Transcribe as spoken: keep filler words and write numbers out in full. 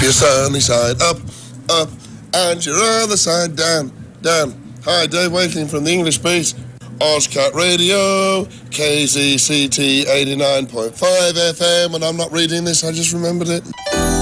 Your sunny side up, up, and your other side down, down. Hi, Dave Wakeling from the English Beat. Ozcat Radio, K Z C T eighty-nine point five F M, and I'm not reading this, I just remembered it.